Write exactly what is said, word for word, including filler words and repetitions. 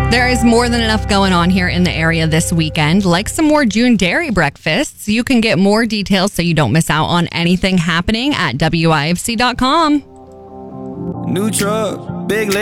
There is more than enough going on here in the area this weekend, like some more June dairy breakfasts. You can get more details so you don't miss out on anything happening at W I F C dot com. New truck, big